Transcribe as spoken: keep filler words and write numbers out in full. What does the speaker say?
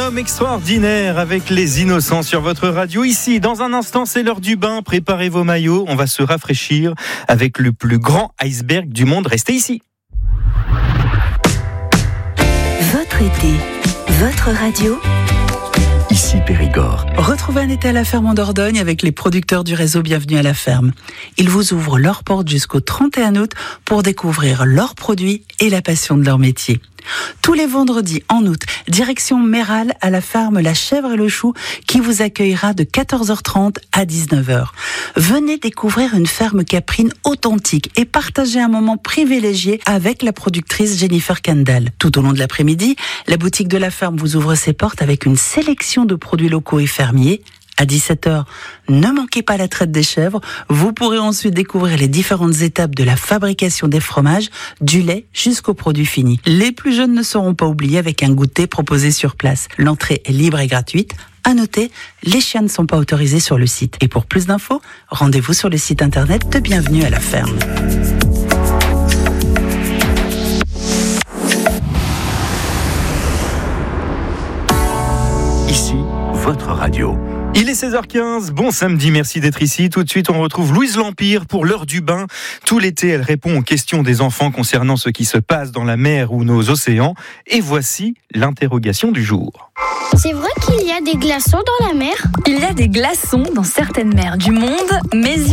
homme extraordinaire avec les innocents sur votre radio. Ici, dans un instant, c'est l'heure du bain. Préparez vos maillots. On va se rafraîchir avec le plus grand iceberg du monde. Restez ici. Votre été, votre radio. Ici Périgord. Retrouvez un été à la ferme en Dordogne avec les producteurs du réseau Bienvenue à la ferme. Ils vous ouvrent leurs portes jusqu'au trente et un août pour découvrir leurs produits et la passion de leur métier. Tous les vendredis en août, direction Méral à la ferme La Chèvre et le Chou qui vous accueillera de quatorze heures trente à dix-neuf heures. Venez découvrir une ferme caprine authentique et partagez un moment privilégié avec la productrice Jennifer Kendall. Tout au long de l'après-midi, la boutique de la ferme vous ouvre ses portes avec une sélection de produits locaux et fermiers. À dix-sept heures, ne manquez pas la traite des chèvres. Vous pourrez ensuite découvrir les différentes étapes de la fabrication des fromages, du lait jusqu'aux produits finis. Les plus jeunes ne seront pas oubliés avec un goûter proposé sur place. L'entrée est libre et gratuite. À noter, les chiens ne sont pas autorisés sur le site. Et pour plus d'infos, rendez-vous sur le site internet de Bienvenue à la ferme. Ici, votre radio. Il est seize heures quinze, bon samedi, merci d'être ici. Tout de suite, on retrouve Louise L'Empire pour l'heure du bain. Tout l'été, elle répond aux questions des enfants concernant ce qui se passe dans la mer ou nos océans. Et voici l'interrogation du jour. C'est vrai qu'il y a des glaçons dans la mer ? Il y a des glaçons dans certaines mers du monde, mais